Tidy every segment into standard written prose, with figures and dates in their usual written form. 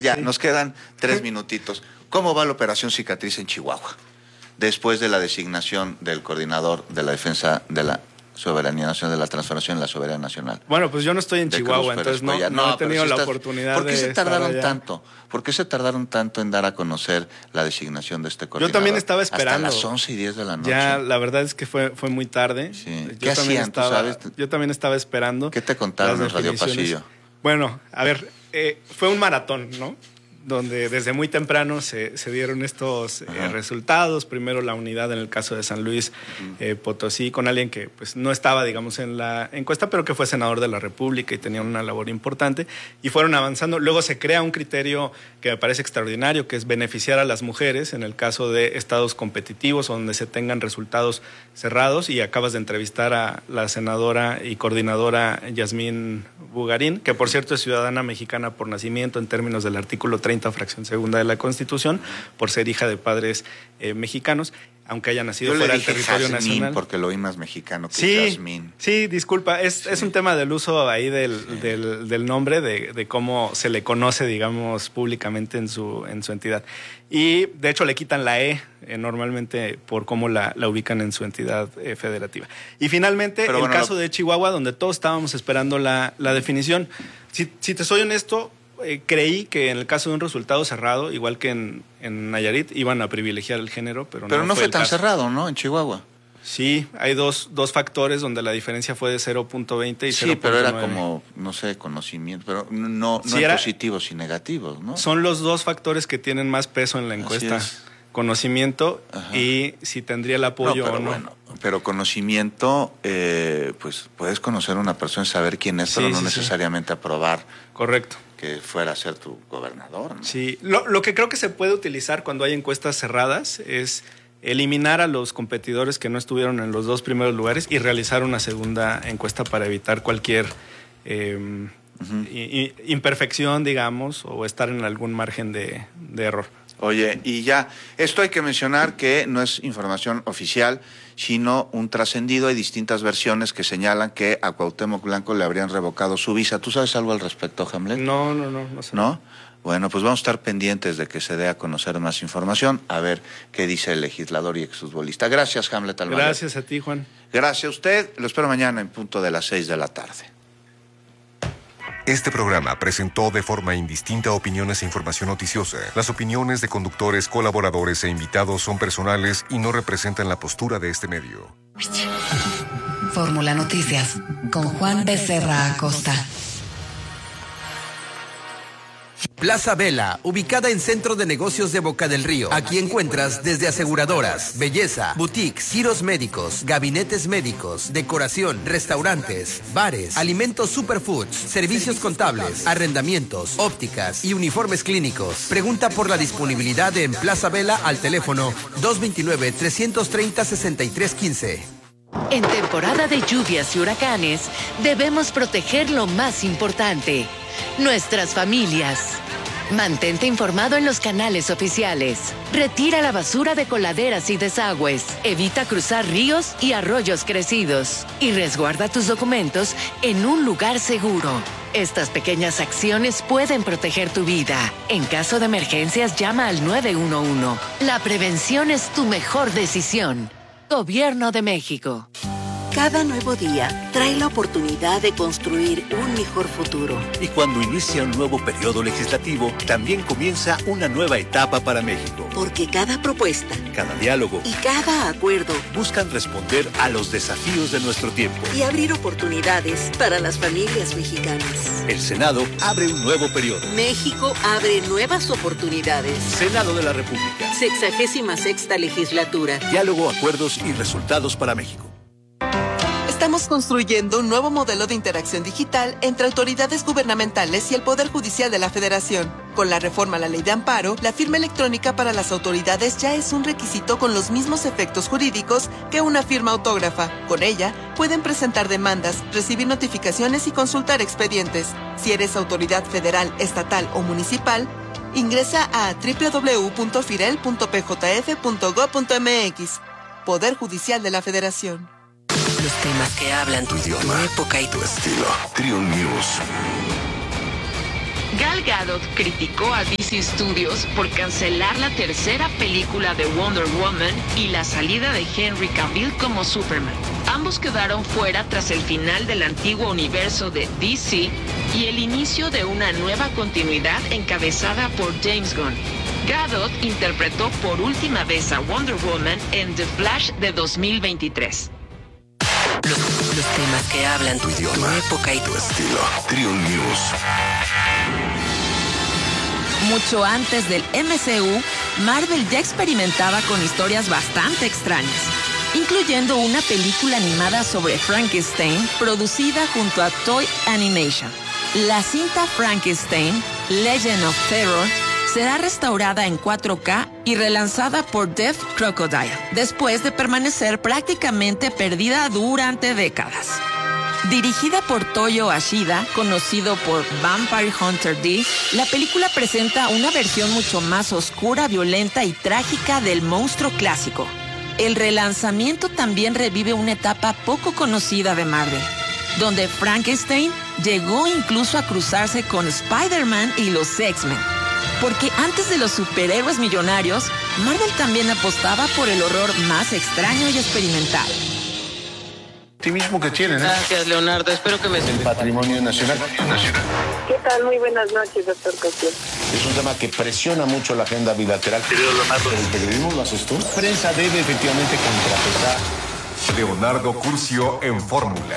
Ya, nos quedan 3 minutitos. ¿Cómo va la operación Cicatriz en Chihuahua? Después de la designación del coordinador de la defensa de la soberanía nacional, de la transformación en la soberanía nacional. Bueno, pues yo no estoy en Chihuahua, entonces no he tenido la oportunidad de. ¿Por qué se tardaron tanto? ¿Por qué se tardaron tanto en dar a conocer la designación de este coordinador? Yo también estaba esperando. Hasta las 11:10 de la noche. Ya, la verdad es que fue muy tarde. Sí. ¿Qué hacían, tú sabes? Yo también estaba esperando. ¿Qué te contaron en Radio Pasillo? Bueno, a ver, fue un maratón, ¿no? Donde desde muy temprano se dieron estos resultados. Primero la unidad en el caso de San Luis Potosí, con alguien que pues no estaba, digamos, en la encuesta, pero que fue senador de la República y tenía una labor importante. Y fueron avanzando. Luego se crea un criterio que me parece extraordinario, que es beneficiar a las mujeres en el caso de estados competitivos donde se tengan resultados cerrados. Y acabas de entrevistar a la senadora y coordinadora Yasmín Bugarín, que por cierto es ciudadana mexicana por nacimiento en términos del artículo 30, fracción segunda de la Constitución, por ser hija de padres mexicanos, aunque haya nacido fuera del territorio nacional. Porque lo oí más mexicano que Yasmín. Sí, disculpa, es un tema del uso ahí del nombre, de cómo se le conoce, digamos, públicamente en su entidad. Y de hecho le quitan la normalmente por cómo la ubican en su entidad federativa. Y finalmente, el caso de Chihuahua, donde todos estábamos esperando la definición. Si te soy honesto, creí que en el caso de un resultado cerrado, igual que en Nayarit, iban a privilegiar el género, pero no fue tan cerrado, ¿no? En Chihuahua. Sí, hay dos factores donde la diferencia fue de 0.20 y 0.9. Sí, pero era como, no sé, conocimiento, pero no en positivos y negativos, ¿no? Son los dos factores que tienen más peso en la encuesta. Conocimiento y si tendría el apoyo o no. Bueno, pero conocimiento, pues puedes conocer a una persona y saber quién es, pero no necesariamente aprobar. Correcto. Que fuera a ser tu gobernador, ¿no? Sí, lo que creo que se puede utilizar cuando hay encuestas cerradas es eliminar a los competidores que no estuvieron en los 2 primeros lugares y realizar una segunda encuesta para evitar cualquier imperfección, digamos, o estar en algún margen de error. Oye, y ya, esto hay que mencionar que no es información oficial, sino un trascendido. Hay distintas versiones que señalan que a Cuauhtémoc Blanco le habrían revocado su visa. ¿Tú sabes algo al respecto, Hamlet? No sé. ¿No? Bueno, pues vamos a estar pendientes de que se dé a conocer más información, a ver qué dice el legislador y exfutbolista. Gracias, Hamlet Alvarez. Gracias a ti, Juan. Gracias a usted. Lo espero mañana en punto de las 6 de la tarde. Este programa presentó de forma indistinta opiniones e información noticiosa. Las opiniones de conductores, colaboradores e invitados son personales y no representan la postura de este medio. Fórmula Noticias con Juan Becerra Acosta. Plaza Vela, ubicada en Centro de Negocios de Boca del Río. Aquí encuentras desde aseguradoras, belleza, boutiques, giros médicos, gabinetes médicos, decoración, restaurantes, bares, alimentos superfoods, servicios contables, arrendamientos, ópticas y uniformes clínicos. Pregunta por la disponibilidad en Plaza Vela al teléfono 229-330-6315. En temporada de lluvias y huracanes, debemos proteger lo más importante: nuestras familias. Mantente informado en los canales oficiales. Retira la basura de coladeras y desagües. Evita cruzar ríos y arroyos crecidos. Y resguarda tus documentos en un lugar seguro. Estas pequeñas acciones pueden proteger tu vida. En caso de emergencias, llama al 911. La prevención es tu mejor decisión. Gobierno de México. Cada nuevo día trae la oportunidad de construir un mejor futuro. Y cuando inicia un nuevo periodo legislativo, también comienza una nueva etapa para México. Porque cada propuesta, cada diálogo y cada acuerdo buscan responder a los desafíos de nuestro tiempo y abrir oportunidades para las familias mexicanas. El Senado abre un nuevo periodo. México abre nuevas oportunidades. Senado de la República. 66ª legislatura. Diálogo, acuerdos y resultados para México. Estamos construyendo un nuevo modelo de interacción digital entre autoridades gubernamentales y el Poder Judicial de la Federación. Con la reforma a la Ley de Amparo, la firma electrónica para las autoridades ya es un requisito con los mismos efectos jurídicos que una firma autógrafa. Con ella, pueden presentar demandas, recibir notificaciones y consultar expedientes. Si eres autoridad federal, estatal o municipal, ingresa a www.firel.pjf.gov.mx. Poder Judicial de la Federación. Los temas que hablan tu idioma, tu época y tu estilo. Trio News. Gal Gadot criticó a DC Studios por cancelar la tercera película de Wonder Woman y la salida de Henry Cavill como Superman. Ambos quedaron fuera tras el final del antiguo universo de DC y el inicio de una nueva continuidad encabezada por James Gunn. Gadot interpretó por última vez a Wonder Woman en The Flash de 2023. Los temas que hablan tu idioma, tu época y tu estilo. Triun News. Mucho antes del MCU, Marvel ya experimentaba con historias bastante extrañas, incluyendo una película animada sobre Frankenstein producida junto a Toy Animation. La cinta Frankenstein, Legend of Terror, será restaurada en 4K y relanzada por Death Crocodile, después de permanecer prácticamente perdida durante décadas. Dirigida por Toyo Ashida, conocido por Vampire Hunter D, la película presenta una versión mucho más oscura, violenta y trágica del monstruo clásico. El relanzamiento también revive una etapa poco conocida de Marvel, donde Frankenstein llegó incluso a cruzarse con Spider-Man y los X-Men. Porque antes de los superhéroes millonarios, Marvel también apostaba por el horror más extraño y experimental. Optimismo que tienen, ¿eh? Gracias, Leonardo. Espero que me... El patrimonio nacional. ¿Qué tal? Muy buenas noches, doctor Cosío. Es un tema que presiona mucho la agenda bilateral. Querido Leonardo. ¿El periodismo lo haces tú? La prensa debe efectivamente contrapesar. Leonardo Curcio en Fórmula.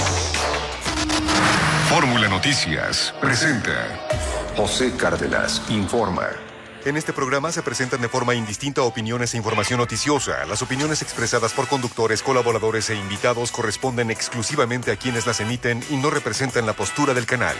Fórmula Noticias presenta. José Cárdenas informa. En este programa se presentan de forma indistinta opiniones e información noticiosa. Las opiniones expresadas por conductores, colaboradores e invitados corresponden exclusivamente a quienes las emiten y no representan la postura del canal.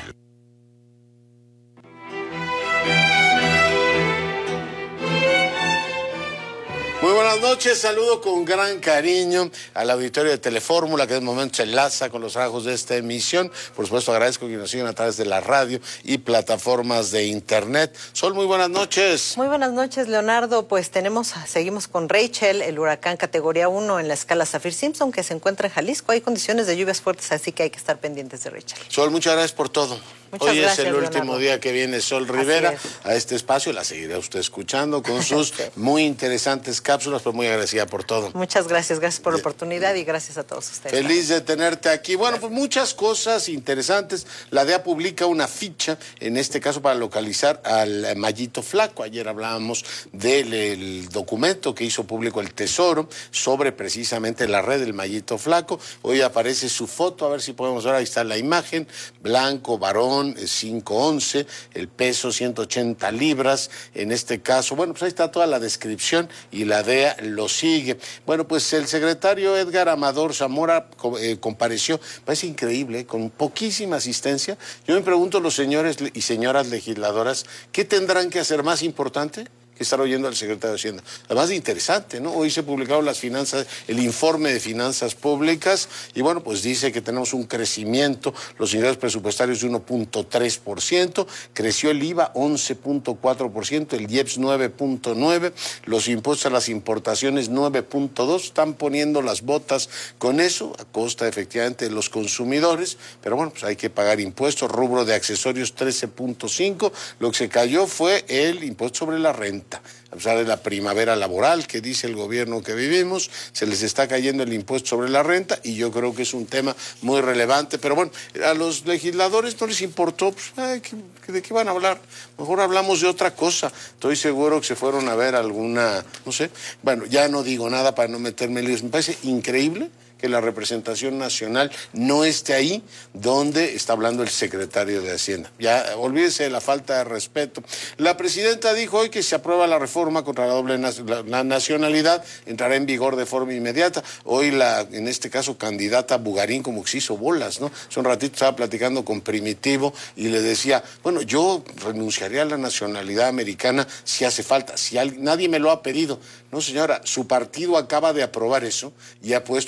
Muy buenas noches, saludo con gran cariño al auditorio de Telefórmula, que de momento se enlaza con los trabajos de esta emisión. Por supuesto, agradezco que nos sigan a través de la radio y plataformas de internet. Sol, muy buenas noches. Muy buenas noches, Leonardo. Pues seguimos con Rachel, el huracán categoría 1 en la escala Saffir-Simpson, que se encuentra en Jalisco. Hay condiciones de lluvias fuertes, así que hay que estar pendientes de Rachel. Sol, muchas gracias por todo. Hoy es el último día que viene Sol Rivera a este espacio. La seguirá usted escuchando con sus muy interesantes cápsulas, pero muy agradecida por todo. Muchas gracias por la oportunidad y gracias a todos ustedes. Feliz de tenerte aquí. Bueno, pues muchas cosas interesantes. La DEA publica una ficha, en este caso para localizar al Mallito Flaco. Ayer hablábamos del documento que hizo público el Tesoro sobre precisamente la red del Mallito Flaco. Hoy aparece su foto, a ver si podemos ver, ahí está la imagen. Blanco, varón, 5'11", el peso 180 libras, en este caso. Bueno, pues ahí está toda la descripción y la DEA lo sigue. Bueno, pues el secretario Edgar Amador Zamora compareció, parece increíble, con poquísima asistencia. Yo me pregunto, los señores y señoras legisladoras, ¿qué tendrán que hacer más importante que estar oyendo al secretario de Hacienda? Además de interesante, ¿no? Hoy se publicaron el informe de finanzas públicas y bueno, pues dice que tenemos un crecimiento, los ingresos presupuestarios de 1.3%, creció el IVA 11.4%, el IEPS 9.9%, los impuestos a las importaciones 9.2%, están poniendo las botas con eso, a costa efectivamente de los consumidores, pero bueno, pues hay que pagar impuestos, rubro de accesorios 13.5%, lo que se cayó fue el impuesto sobre la renta. A pesar de la primavera laboral que dice el gobierno que vivimos, se les está cayendo el impuesto sobre la renta y yo creo que es un tema muy relevante. Pero bueno, a los legisladores no les importó, pues, ¿de qué van a hablar? Mejor hablamos de otra cosa. Estoy seguro que se fueron a ver alguna, no sé. Bueno, ya no digo nada para no meterme en líos. Me parece increíble que la representación nacional no esté ahí donde está hablando el secretario de Hacienda. Ya olvídese de la falta de respeto. La presidenta dijo hoy que si aprueba la reforma contra la doble nacionalidad, entrará en vigor de forma inmediata. Hoy en este caso, candidata Bugarín como que se hizo bolas, ¿no? Hace un ratito estaba platicando con Primitivo y le decía, bueno, yo renunciaría a la nacionalidad americana si hace falta, nadie me lo ha pedido. No, señora, su partido acaba de aprobar eso y ha puesto a las personas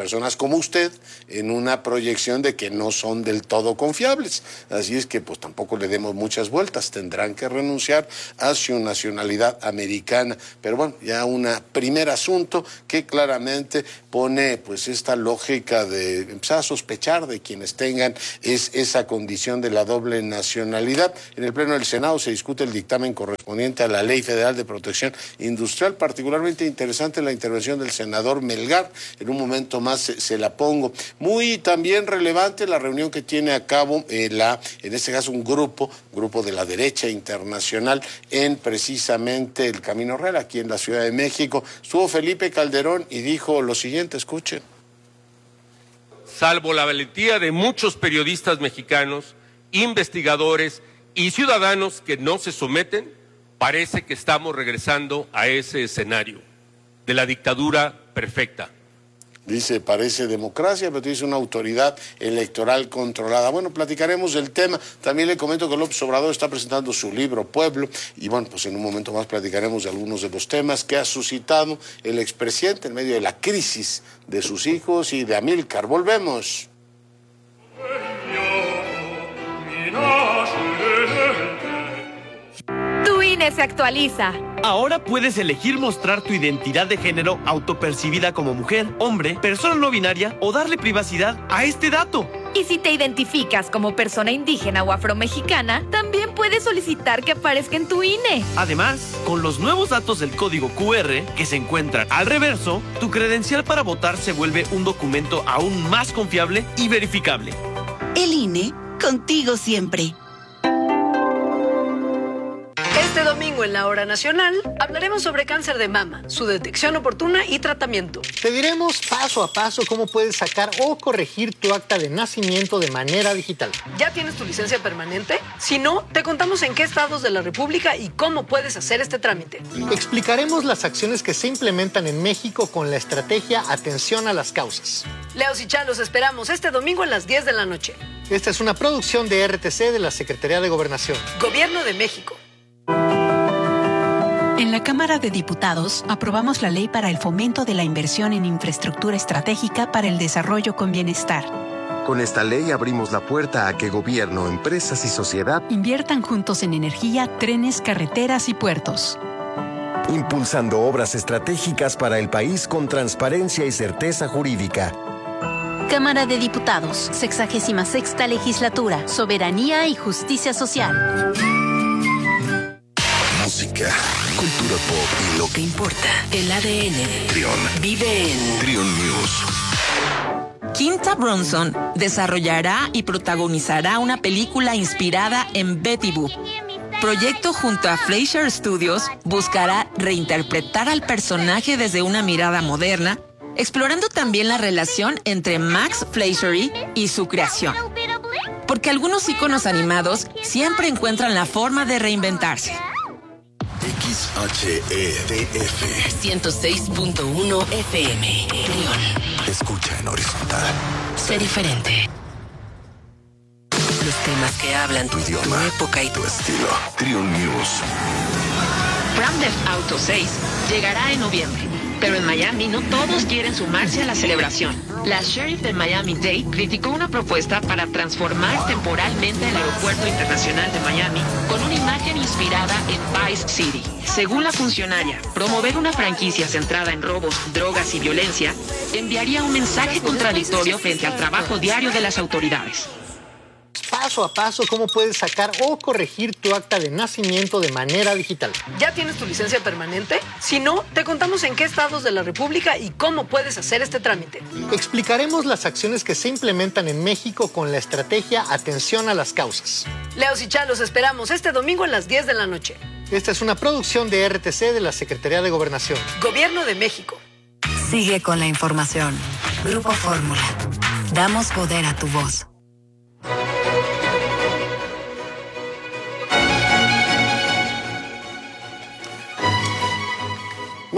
personas como usted en una proyección de que no son del todo confiables. Así es que pues tampoco le demos muchas vueltas, tendrán que renunciar a su nacionalidad americana. Pero bueno, ya un primer asunto que claramente pone pues esta lógica de empezar a sospechar de quienes tengan esa condición de la doble nacionalidad. En el Pleno del Senado se discute el dictamen correspondiente a la Ley Federal de Protección Industrial, particularmente interesante la intervención del senador Melgar. En un momento más se la pongo. Muy también relevante la reunión que tiene a cabo en este caso un grupo de la derecha internacional en precisamente el Camino Real, aquí en la Ciudad de México. Estuvo Felipe Calderón y dijo lo siguiente, escuchen. Salvo la valentía de muchos periodistas mexicanos, investigadores y ciudadanos que no se someten, parece que estamos regresando a ese escenario de la dictadura perfecta. Dice, parece democracia, pero dice una autoridad electoral controlada. Bueno, platicaremos del tema. También le comento que López Obrador está presentando su libro Pueblo. Y bueno, pues en un momento más platicaremos de algunos de los temas que ha suscitado el expresidente en medio de la crisis de sus hijos y de Amílcar. Volvemos. Tu INE se actualiza. Ahora puedes elegir mostrar tu identidad de género autopercibida como mujer, hombre, persona no binaria o darle privacidad a este dato. Y si te identificas como persona indígena o afromexicana, también puedes solicitar que aparezca en tu INE. Además, con los nuevos datos del código QR que se encuentran al reverso, tu credencial para votar se vuelve un documento aún más confiable y verificable. El INE, contigo siempre. Este domingo en la Hora Nacional hablaremos sobre cáncer de mama, su detección oportuna y tratamiento. Te diremos paso a paso cómo puedes sacar o corregir tu acta de nacimiento de manera digital. ¿Ya tienes tu licencia permanente? Si no, te contamos en qué estados de la República y cómo puedes hacer este trámite. Explicaremos las acciones que se implementan en México con la estrategia Atención a las Causas. Leos y Chá, los esperamos este domingo a las 10 de la noche. Esta es una producción de RTC de la Secretaría de Gobernación. Gobierno de México. En la Cámara de Diputados aprobamos la Ley para el Fomento de la Inversión en Infraestructura Estratégica para el Desarrollo con Bienestar. Con esta ley abrimos la puerta a que gobierno, empresas y sociedad inviertan juntos en energía, trenes, carreteras y puertos. Impulsando obras estratégicas para el país con transparencia y certeza jurídica. Cámara de Diputados, 66ª Legislatura, Soberanía y Justicia Social. Música, cultura pop y lo que importa. El ADN. Trión. Vive en Trión News. Quinta Brunson desarrollará y protagonizará una película inspirada en Betty Boop. Proyecto junto a Fleischer Studios buscará reinterpretar al personaje desde una mirada moderna, explorando también la relación entre Max Fleischer y su creación. Porque algunos íconos animados siempre encuentran la forma de reinventarse. XHEDF 106.1 FM. León. Escucha en horizontal. Sé diferente. Los temas que hablan tu idioma, tu época y tu estilo. Trión News. Grand Theft Auto 6 llegará en noviembre, pero en Miami no todos quieren sumarse a la celebración. La sheriff de Miami-Dade criticó una propuesta para transformar temporalmente el aeropuerto internacional de Miami con una imagen inspirada en Vice City. Según la funcionaria, promover una franquicia centrada en robos, drogas y violencia enviaría un mensaje contradictorio frente al trabajo diario de las autoridades. Paso a paso cómo puedes sacar o corregir tu acta de nacimiento de manera digital. ¿Ya tienes tu licencia permanente? Si no, te contamos en qué estados de la República y cómo puedes hacer este trámite. Explicaremos las acciones que se implementan en México con la estrategia Atención a las Causas. Leos y Chá, los esperamos este domingo a las 10 de la noche. Esta es una producción de RTC de la Secretaría de Gobernación. Gobierno de México. Sigue con la información. Grupo Fórmula. Damos poder a tu voz.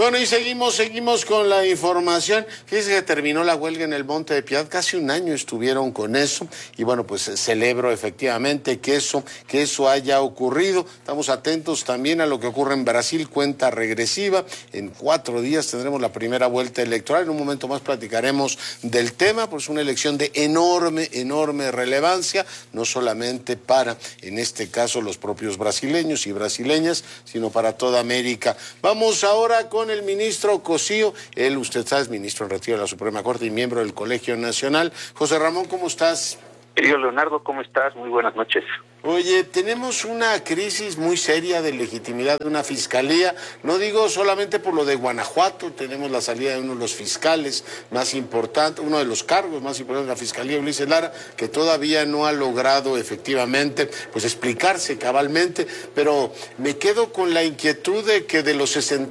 Bueno, y seguimos con la información. Fíjense que terminó la huelga en el Monte de Piedad, casi un año estuvieron con eso, y bueno, pues celebro efectivamente que eso haya ocurrido. Estamos atentos también a lo que ocurre en Brasil, cuenta regresiva. En 4 días tendremos la primera vuelta electoral. En un momento más platicaremos del tema, pues una elección de enorme relevancia, no solamente para, en este caso, los propios brasileños y brasileñas, sino para toda América. Vamos ahora con el ministro Cosío. Él, usted sabe, es ministro en retiro de la Suprema Corte y miembro del Colegio Nacional. José Ramón, ¿cómo estás? Querido Leonardo, ¿cómo estás? Muy buenas noches. Oye, tenemos una crisis muy seria de legitimidad de una fiscalía. No digo solamente por lo de Guanajuato, tenemos la salida de uno de los fiscales más importantes, uno de los cargos más importantes de la fiscalía, Ulises Lara, que todavía no ha logrado efectivamente pues explicarse cabalmente, pero me quedo con la inquietud de que de los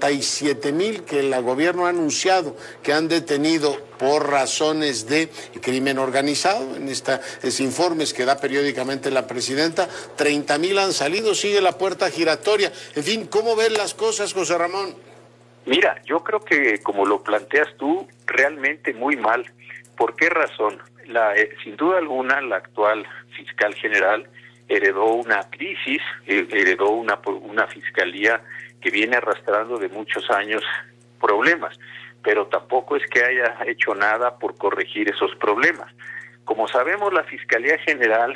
67,000 que el gobierno ha anunciado que han detenido por razones de crimen organizado, en estos informes que da periódicamente la presidenta, 30,000 han salido, sigue la puerta giratoria. En fin, ¿cómo ven las cosas, José Ramón? Mira, yo creo que como lo planteas tú, realmente muy mal. ¿Por qué razón? Sin duda alguna, la actual fiscal general heredó una crisis, heredó una fiscalía que viene arrastrando de muchos años problemas, pero tampoco es que haya hecho nada por corregir esos problemas. Como sabemos, la Fiscalía General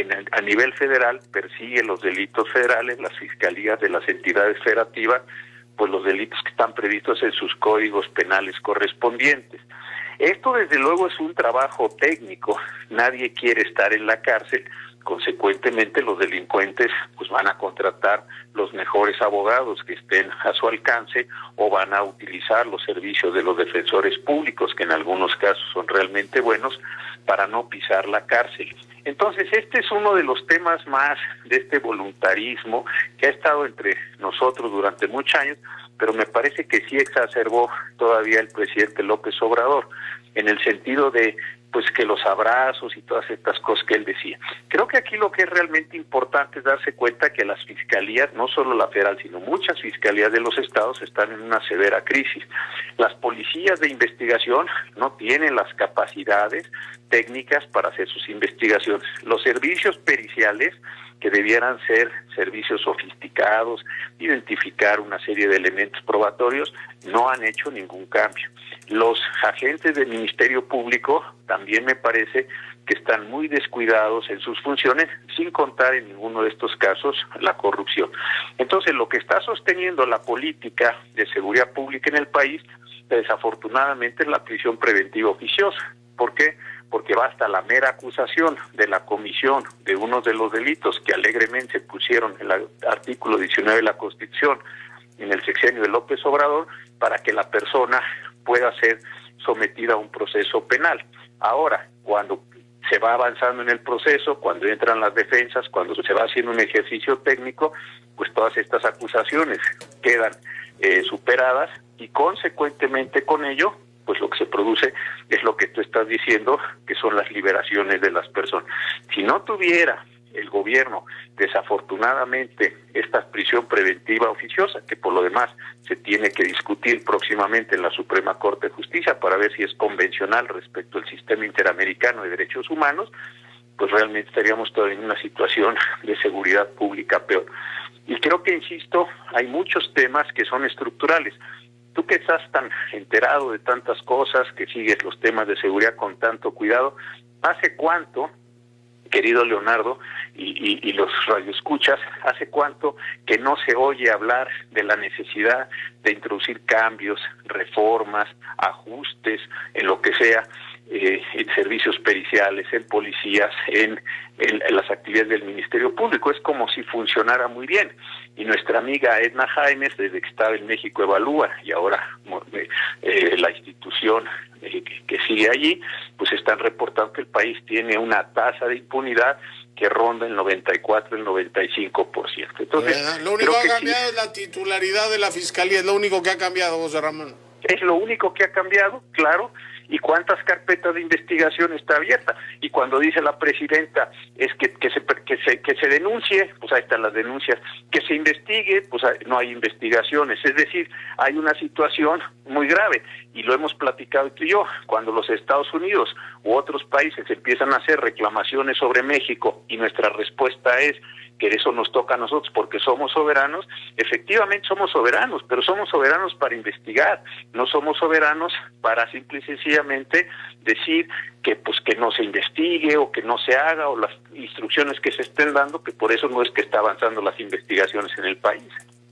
a nivel federal persigue los delitos federales, las fiscalías de las entidades federativas, pues los delitos que están previstos en sus códigos penales correspondientes. Esto desde luego es un trabajo técnico, nadie quiere estar en la cárcel, consecuentemente los delincuentes pues van a contratar los mejores abogados que estén a su alcance o van a utilizar los servicios de los defensores públicos, que en algunos casos son realmente buenos, para no pisar la cárcel. Entonces, este es uno de los temas más de este voluntarismo que ha estado entre nosotros durante muchos años, pero me parece que sí exacerbó todavía el presidente López Obrador, en el sentido de pues que los abrazos y todas estas cosas que él decía. Creo que aquí lo que es realmente importante es darse cuenta que las fiscalías, no solo la federal, sino muchas fiscalías de los estados están en una severa crisis. Las policías de investigación no tienen las capacidades técnicas para hacer sus investigaciones. Los servicios periciales, que debieran ser servicios sofisticados, identificar una serie de elementos probatorios, no han hecho ningún cambio. Los agentes del Ministerio Público también me parece que están muy descuidados en sus funciones, sin contar en ninguno de estos casos la corrupción. Entonces, lo que está sosteniendo la política de seguridad pública en el país, desafortunadamente, es la prisión preventiva oficiosa. ¿Por qué? Porque basta la mera acusación de la comisión de uno de los delitos que alegremente pusieron en el artículo 19 de la Constitución en el sexenio de López Obrador para que la persona pueda ser sometida a un proceso penal. Ahora, cuando se va avanzando en el proceso, cuando entran las defensas, cuando se va haciendo un ejercicio técnico, pues todas estas acusaciones quedan superadas y consecuentemente con ello, pues lo que se produce es lo que tú estás diciendo, que son las liberaciones de las personas. Si no tuviera el gobierno, desafortunadamente, esta prisión preventiva oficiosa, que por lo demás se tiene que discutir próximamente en la Suprema Corte de Justicia para ver si es convencional respecto al sistema interamericano de derechos humanos, pues realmente estaríamos todavía en una situación de seguridad pública peor. Y creo que, insisto, hay muchos temas que son estructurales. Tú que estás tan enterado de tantas cosas, que sigues los temas de seguridad con tanto cuidado, ¿hace cuánto, querido Leonardo, y los radioescuchas, hace cuánto que no se oye hablar de la necesidad de introducir cambios, reformas, ajustes, en lo que sea, en servicios periciales, en policías, en las actividades del Ministerio Público? Es como si funcionara muy bien. Y nuestra amiga Edna Jaimes, desde que estaba en México Evalúa, y ahora la institución que sigue allí, pues están reportando que el país tiene una tasa de impunidad que ronda el 94, el 95%. Entonces, lo único que ha cambiado es la titularidad de la Fiscalía, es lo único que ha cambiado, José Ramón. Es lo único que ha cambiado, claro, ¿Y cuántas carpetas de investigación está abierta? Y cuando dice la presidenta es que se denuncie, pues ahí están las denuncias, que se investigue, pues no hay investigaciones. Es decir, hay una situación muy grave, y lo hemos platicado tú y yo. Cuando los Estados Unidos u otros países empiezan a hacer reclamaciones sobre México y nuestra respuesta es que eso nos toca a nosotros porque somos soberanos, efectivamente somos soberanos, pero somos soberanos para investigar, no somos soberanos para simple y sencillamente decir que pues que no se investigue o que no se haga, o las instrucciones que se estén dando, que por eso no es que está avanzando las investigaciones en el país.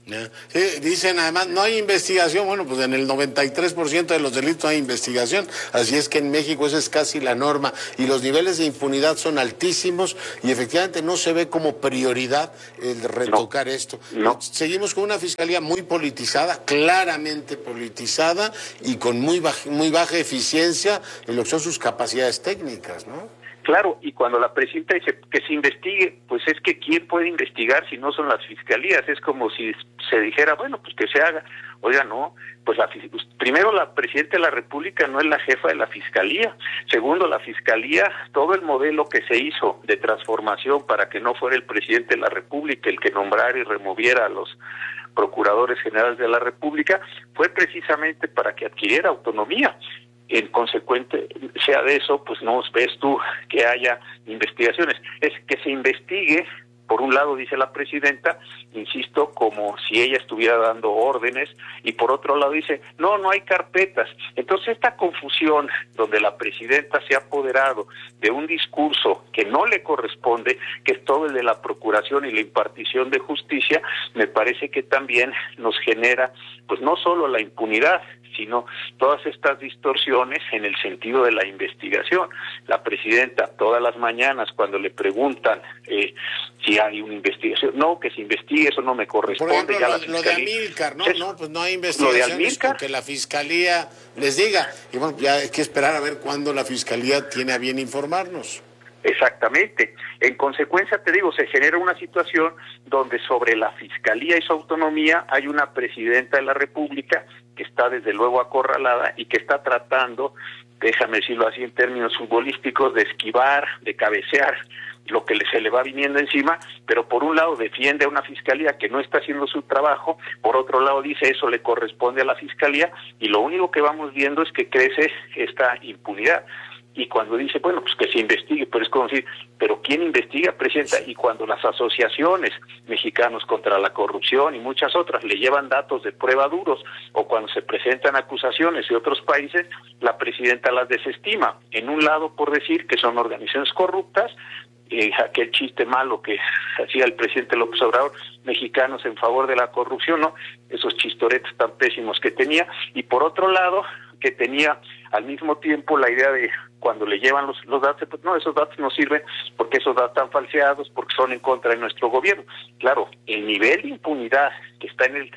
Sí, dicen además, no hay investigación. Bueno, pues en el 93% de los delitos hay investigación, así es que en México esa es casi la norma, y los niveles de impunidad son altísimos, y efectivamente no se ve como prioridad el retocar esto. No. Seguimos con una fiscalía muy politizada, claramente politizada, y con muy baja eficiencia en lo que son sus capacidades técnicas, ¿no? Claro, y cuando la presidenta dice que se investigue, pues es que ¿quién puede investigar si no son las fiscalías? Es como si se dijera, bueno, pues que se haga. Oiga, no, pues primero la presidenta de la República no es la jefa de la fiscalía. Segundo, la fiscalía, todo el modelo que se hizo de transformación para que no fuera el presidente de la República el que nombrara y removiera a los procuradores generales de la República, fue precisamente para que adquiriera autonomía. En consecuencia de eso, pues no ves tú que haya investigaciones. Es que se investigue, por un lado dice la presidenta, insisto, como si ella estuviera dando órdenes, y por otro lado dice, no hay carpetas. Entonces esta confusión donde la presidenta se ha apoderado de un discurso que no le corresponde, que es todo el de la procuración y la impartición de justicia, me parece que también nos genera, pues no solo la impunidad, sino todas estas distorsiones en el sentido de la investigación. La presidenta todas las mañanas cuando le preguntan si hay una investigación, no, que se investigue, eso no me corresponde. Por ejemplo, ya lo de Amílcar, pues no hay investigaciones, que la fiscalía les diga, y bueno, ya hay que esperar a ver cuándo la fiscalía tiene a bien informarnos. Exactamente. En consecuencia, te digo, se genera una situación donde sobre la fiscalía y su autonomía hay una presidenta de la República que está desde luego acorralada y que está tratando, déjame decirlo así en términos futbolísticos, de esquivar, de cabecear lo que se le va viniendo encima, pero por un lado defiende a una fiscalía que no está haciendo su trabajo, por otro lado dice eso le corresponde a la fiscalía, y lo único que vamos viendo es que crece esta impunidad. Y cuando dice, bueno, pues que se investigue, pero es como decir, ¿pero quién investiga, presidenta? Y cuando las asociaciones mexicanos contra la corrupción y muchas otras le llevan datos de prueba duros, o cuando se presentan acusaciones de otros países, la presidenta las desestima. En un lado por decir que son organizaciones corruptas, aquel chiste malo que hacía el presidente López Obrador, mexicanos en favor de la corrupción, ¿no? Esos chistoretes tan pésimos que tenía, y por otro lado, que tenía al mismo tiempo la idea de cuando le llevan los datos, pues no, esos datos no sirven porque esos datos están falseados, porque son en contra de nuestro gobierno. Claro, el nivel de impunidad que está en el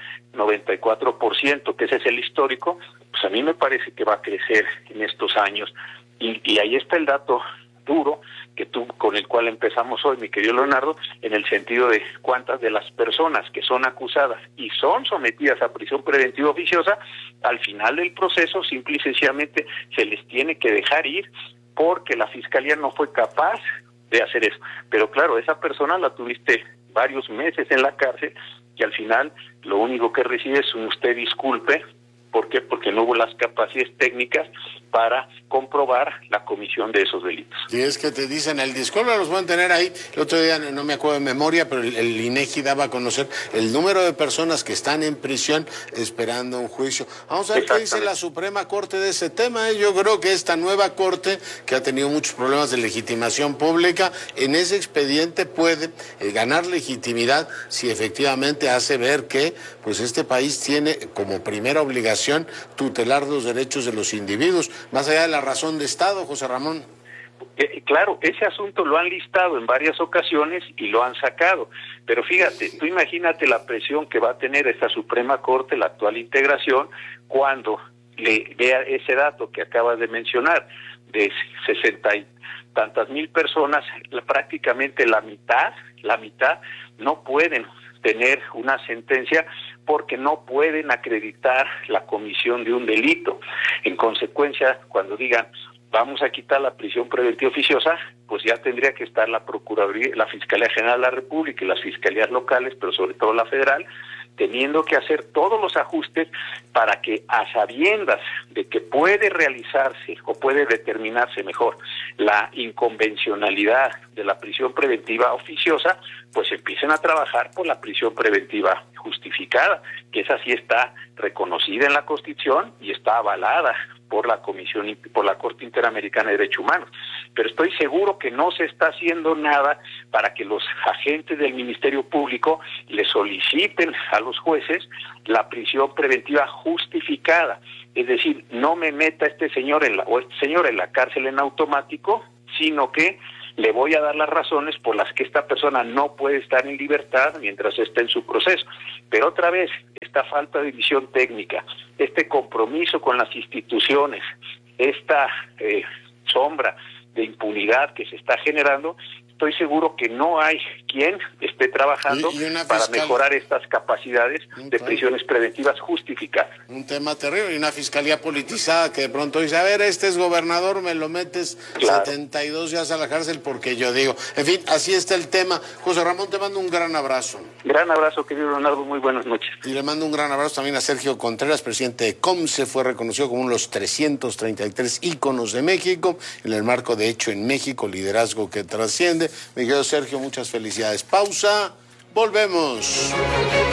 94%, que ese es el histórico, pues a mí me parece que va a crecer en estos años, y ahí está el dato duro con el cual empezamos hoy, mi querido Leonardo, en el sentido de cuántas de las personas que son acusadas y son sometidas a prisión preventiva oficiosa, al final del proceso simple y sencillamente se les tiene que dejar ir porque la fiscalía no fue capaz de hacer eso. Pero claro, esa persona la tuviste varios meses en la cárcel y al final lo único que recibe es un usted disculpe. ¿Por qué? Porque no hubo las capacidades técnicas para comprobar la comisión de esos delitos. Y es que te dicen, el disculpe los pueden tener ahí. El otro día, no me acuerdo de memoria, pero el INEGI daba a conocer el número de personas que están en prisión esperando un juicio. Vamos a ver qué dice la Suprema Corte de ese tema. Yo creo que esta nueva Corte, que ha tenido muchos problemas de legitimación pública, en ese expediente puede ganar legitimidad si efectivamente hace ver que pues este país tiene como primera obligación tutelar los derechos de los individuos, más allá de la razón de Estado, José Ramón. Claro, ese asunto lo han listado en varias ocasiones y lo han sacado, pero fíjate, tú imagínate la presión que va a tener esta Suprema Corte, la actual integración, cuando le vea ese dato que acabas de mencionar, de 60 y tantas mil personas, prácticamente la mitad no pueden tener una sentencia porque no pueden acreditar la comisión de un delito. En consecuencia, cuando digan vamos a quitar la prisión preventiva oficiosa, pues ya tendría que estar la Procuraduría, la Fiscalía General de la República y las fiscalías locales, pero sobre todo la federal, teniendo que hacer todos los ajustes para que, a sabiendas de que puede realizarse o puede determinarse mejor la inconvencionalidad de la prisión preventiva oficiosa, pues empiecen a trabajar por la prisión preventiva justificada, que esa sí está reconocida en la Constitución y está avalada por la Comisión, por la Corte Interamericana de Derechos Humanos. Pero estoy seguro que no se está haciendo nada para que los agentes del Ministerio Público le soliciten a los jueces la prisión preventiva justificada. Es decir, no me meta este señor en la cárcel en automático, sino que le voy a dar las razones por las que esta persona no puede estar en libertad mientras esté en su proceso. Pero otra vez, esta falta de visión técnica, este compromiso con las instituciones, esta sombra de impunidad que se está generando, estoy seguro que no hay quien esté trabajando para mejorar estas capacidades de prisiones preventivas justificadas. Un tema terrible, y una fiscalía politizada que de pronto dice, a ver, este es gobernador, me lo metes 72 días a la cárcel porque yo digo. En fin, así está el tema. José Ramón, te mando un gran abrazo. Gran abrazo, querido Leonardo, muy buenas noches. Y le mando un gran abrazo también a Sergio Contreras, presidente de COMCE, fue reconocido como uno de los 333 íconos de México, en el marco de Hecho en México, liderazgo que trasciende. Mi querido Sergio, muchas felicidades. Pausa, volvemos.